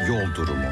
yol durumu.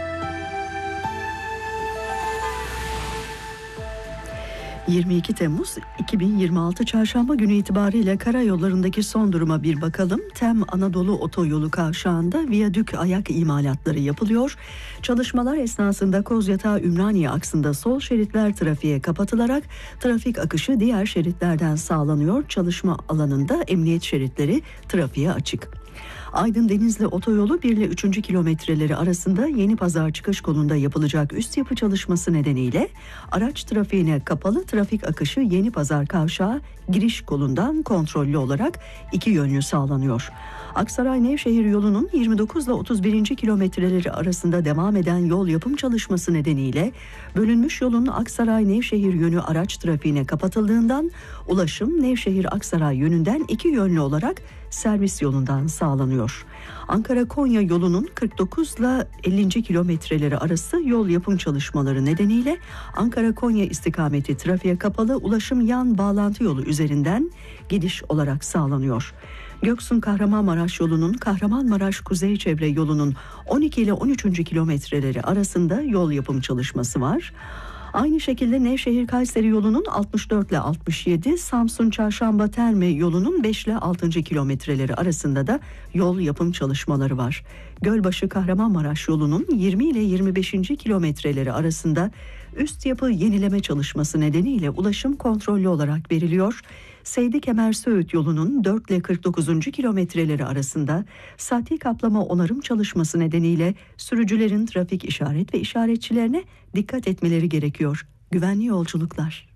...22 Temmuz 2026 Çarşamba günü itibariyle karayollarındaki son duruma bir bakalım. TEM Anadolu Otoyolu kavşağında viyadük ayak imalatları yapılıyor. Çalışmalar esnasında Kozyatağı-Ümraniye aksında sol şeritler trafiğe kapatılarak trafik akışı diğer şeritlerden sağlanıyor. Çalışma alanında emniyet şeritleri trafiğe açık. Aydın Denizli Otoyolu 1 ile 3. kilometreleri arasında Yenipazar çıkış kolunda yapılacak üst yapı çalışması nedeniyle araç trafiğine kapalı, trafik akışı Yenipazar kavşağı giriş kolundan kontrollü olarak iki yönlü sağlanıyor. Aksaray-Nevşehir yolunun 29 ile 31. kilometreleri arasında devam eden yol yapım çalışması nedeniyle bölünmüş yolun Aksaray-Nevşehir yönü araç trafiğine kapatıldığından ulaşım Nevşehir-Aksaray yönünden iki yönlü olarak servis yolundan sağlanıyor. Ankara-Konya yolunun 49 ile 50. kilometreleri arası yol yapım çalışmaları nedeniyle Ankara-Konya istikameti trafiğe kapalı, ulaşım yan bağlantı yolu üzerinden gidiş olarak sağlanıyor. Göksun-Kahramanmaraş yolunun Kahramanmaraş-Kuzey Çevre yolunun 12 ile 13. kilometreleri arasında yol yapım çalışması var. Aynı şekilde Nevşehir-Kayseri yolunun 64 ile 67, Samsun-Çarşamba Terme yolunun 5 ile 6. kilometreleri arasında da yol yapım çalışmaları var. Gölbaşı-Kahramanmaraş yolunun 20 ile 25. kilometreleri arasında üst yapı yenileme çalışması nedeniyle ulaşım kontrollü olarak veriliyor. Seydi-Kemer-Söğüt yolunun 4 ile 49. kilometreleri arasında sati kaplama onarım çalışması nedeniyle sürücülerin trafik işaret ve işaretçilerine dikkat etmeleri gerekiyor. Güvenli yolculuklar.